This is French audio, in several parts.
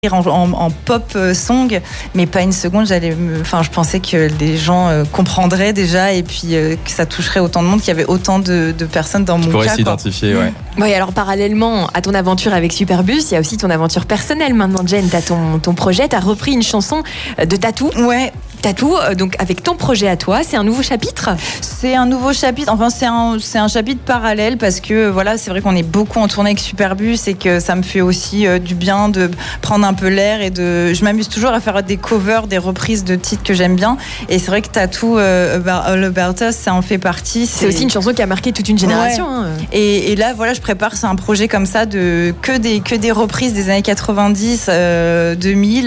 en pop song, mais pas une seconde je pensais que les gens comprendraient déjà et puis que ça toucherait autant de monde, qu'il y avait autant de personnes dans mon cas. Tu pourrais s'identifier, ouais. Oui, alors parallèlement à ton aventure avec Superbus, il y a aussi ton aventure personnelle maintenant, Jen. T'as ton projet, t'as repris une chanson de Tattoo. Ouais. Tattoo, donc avec ton projet à toi, c'est un nouveau chapitre ? C'est un nouveau chapitre, enfin c'est un chapitre parallèle parce que voilà, c'est vrai qu'on est beaucoup en tournée avec Superbus et que ça me fait aussi du bien de prendre un peu l'air et je m'amuse toujours à faire des covers, des reprises de titres que j'aime bien, et c'est vrai que Tattoo, All About Us, ça en fait partie. C'est aussi une chanson qui a marqué toute une génération. Ouais. Hein. Et là voilà, je prépare, c'est un projet comme ça que des reprises des années 90, 2000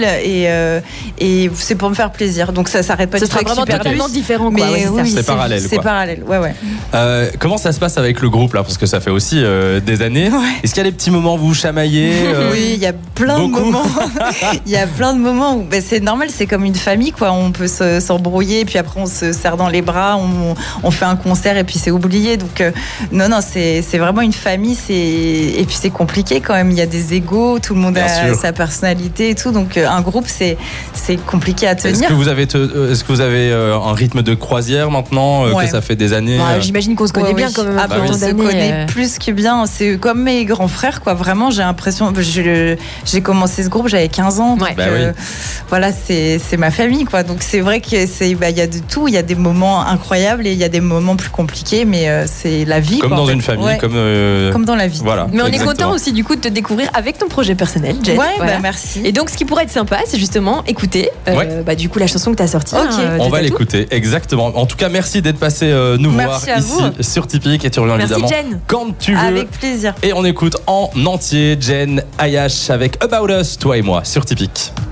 et c'est pour me faire plaisir. Donc ça s'arrête pas. Ce sera vraiment totalement différent, quoi. Mais ouais, c'est parallèle. C'est parallèle, ouais. Comment ça se passe avec le groupe là, parce que ça fait aussi des années. Ouais. Est-ce qu'il y a des petits moments où vous chamaillez Oui, il y a plein de moments. Il y a plein de moments où c'est normal, c'est comme une famille, quoi. On peut s'embrouiller et puis après on se serre dans les bras, on fait un concert et puis c'est oublié. Donc non, c'est vraiment une famille. Et puis c'est compliqué quand même. Il y a des égos, tout le monde a sa personnalité et tout. Donc un groupe c'est compliqué à tenir. Est-ce que vous avez un rythme de croisière maintenant, que ça fait des années J'imagine qu'on se connaît bien quand même. On se connaît plus que bien. C'est comme mes grands frères, quoi. Vraiment, j'ai l'impression. J'ai commencé ce groupe, j'avais 15 ans. Donc, voilà, c'est ma famille, quoi. Donc c'est vrai que y a de tout. Il y a des moments incroyables et il y a des moments plus compliqués, mais c'est la vie. Comme quoi, dans une famille, comme dans la vie. Voilà. Mais on est content aussi du coup de te découvrir avec ton projet personnel, Jen. Ouais, voilà. Merci. Et donc ce qui pourrait être sympa, c'est justement écouter du coup la chanson que tu as sortie. On va l'écouter, exactement. En tout cas, merci d'être passé nous voir ici sur Tipeee, et tu reviens évidemment Jen. quand tu veux. Avec plaisir. Et on écoute en entier Jen Ayash avec About Us, toi et moi, sur Tipeee.